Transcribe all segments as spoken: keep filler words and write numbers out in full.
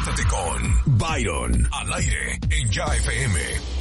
Conéctate con Byron al aire en Ya F M.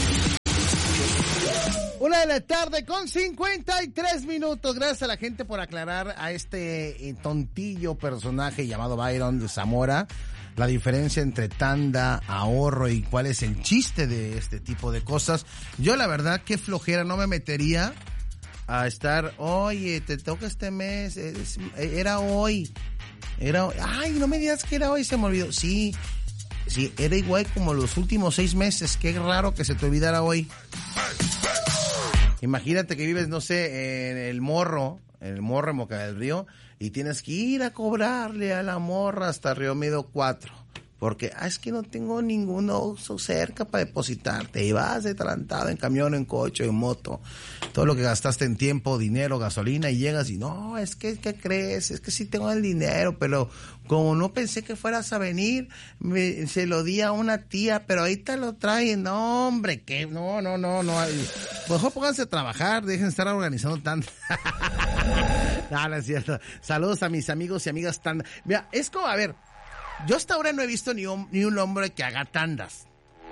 Una de la tarde con cincuenta y tres minutos. Gracias a la gente por aclarar a este eh, tontillo personaje llamado Byron de Zamora la diferencia entre tanda, ahorro y cuál es el chiste de este tipo de cosas. Yo la verdad qué flojera, no me metería a estar, oye, te toca este mes, es, era hoy, era hoy. Ay, no me digas que era hoy, se me olvidó. Sí, sí, era igual como los últimos seis meses, qué raro que se te olvidara hoy. Imagínate que vives, no sé, en el Morro, en el Morro en Boca del Río, y tienes que ir a cobrarle a la morra hasta Río Medio cuatro. Porque, ah, es que no tengo ningún oso cerca para depositarte. Y vas adelantado en camión, en coche, en moto. Todo lo que gastaste en tiempo, dinero, gasolina, y llegas y no, es que, ¿qué crees? Es que sí tengo el dinero, pero como no pensé que fueras a venir, me, se lo di a una tía, pero ahí te lo traen. No, hombre, que no, no, no, no. Mejor pónganse a trabajar, dejen de estar organizando tanto. No, no es cierto. Saludos a mis amigos y amigas tan... Mira, es como, a ver, yo hasta ahora no he visto ni un, ni un hombre que haga tandas.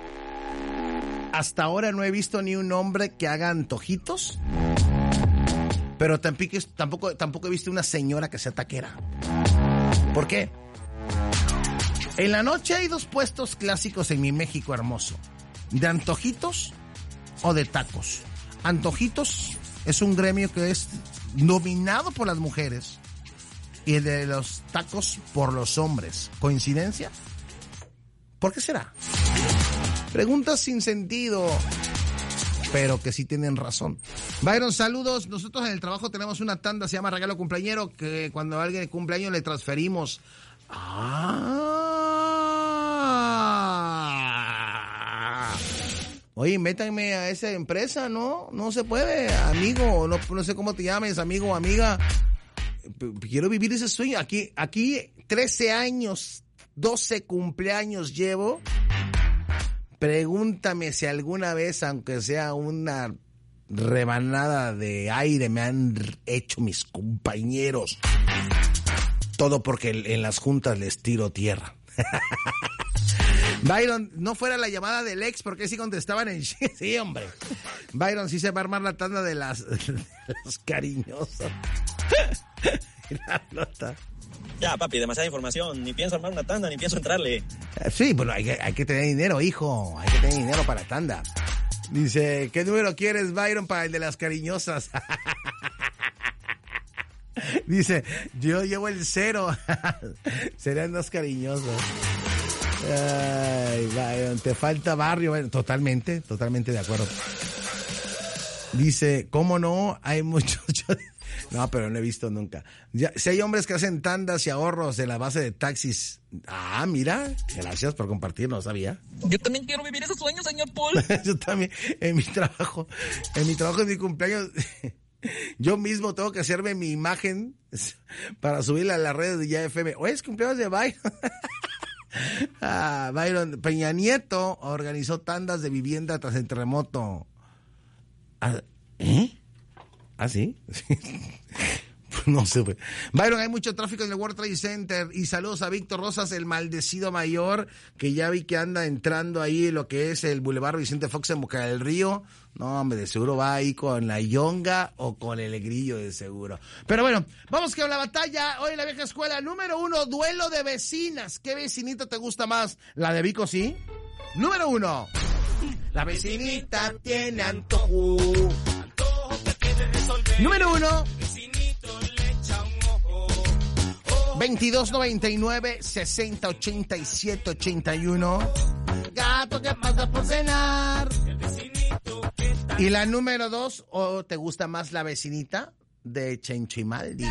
Hasta ahora no he visto ni un hombre que haga antojitos. Pero tampoco, tampoco, tampoco he visto una señora que sea taquera. ¿Por qué? En la noche hay dos puestos clásicos en mi México hermoso. De antojitos o de tacos. Antojitos es un gremio que es dominado por las mujeres. Y el de los tacos por los hombres. ¿Coincidencia? ¿Por qué será? Preguntas sin sentido, pero que sí tienen razón. Byron, saludos. Nosotros en el trabajo tenemos una tanda, se llama Regalo Cumpleañero, que cuando alguien cumple años le transferimos. Ah. Oye, métanme a esa empresa, ¿no? No se puede, amigo, no, no sé cómo te llames, amigo o amiga. Quiero vivir ese sueño. Aquí, aquí trece años, doce cumpleaños llevo. Pregúntame si alguna vez, aunque sea una rebanada de aire, me han hecho mis compañeros. Todo porque en las juntas les tiro tierra. Byron, no fuera la llamada del ex, porque sí contestaban en... Sí, hombre. Byron, sí se va a armar la tanda de las, de las cariñosas. La nota. Ya, papi, demasiada información. Ni pienso armar una tanda, ni pienso entrarle. Sí, bueno, hay que, hay que tener dinero, hijo. Hay que tener dinero para la tanda. Dice, ¿qué número quieres, Byron, para el de las cariñosas? Dice, yo llevo el cero. Serían dos cariñosas. Ay, Byron, te falta barrio. Bueno, totalmente, totalmente de acuerdo. Dice, ¿cómo no? Hay muchos... No, pero no he visto nunca. Ya, si hay hombres que hacen tandas y ahorros en la base de taxis. Ah, mira, gracias por compartir, no sabía. Yo también quiero vivir ese sueño, señor Paul. Yo también, en mi trabajo, en mi trabajo, en mi cumpleaños, yo mismo tengo que hacerme mi imagen para subirla a las redes de Ya F M. Oye, es cumpleaños de Byron. Ah, Byron, Peña Nieto organizó tandas de vivienda tras el terremoto. ¿Eh? ¿Ah, sí? No sé. Byron, hay mucho tráfico en el World Trade Center. Y saludos a Víctor Rosas, el maldecido mayor, que ya vi que anda entrando ahí en lo que es el Boulevard Vicente Fox en Boca del Río. No, hombre, de seguro va ahí con la Yonga o con el Grillo, de seguro. Pero bueno, vamos con la batalla. Hoy en la vieja escuela, número uno, duelo de vecinas. ¿Qué vecinita te gusta más? ¿La de Vico, sí? Número uno. La vecinita tiene antojo. Número uno. veintidós noventa y nueve, sesenta ochenta y siete ochenta y uno. Gato que pasa por cenar. Y la número dos, ¿o te gusta más la vecinita de Chenchimaldi?